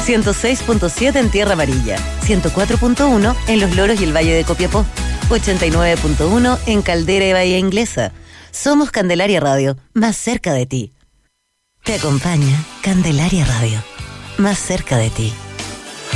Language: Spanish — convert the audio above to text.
106.7 en Tierra Amarilla, 104.1 en Los Loros y el Valle de Copiapó, 89.1 en Caldera y Bahía Inglesa. Somos Candelaria Radio, más cerca de ti. Te acompaña Candelaria Radio, más cerca de ti.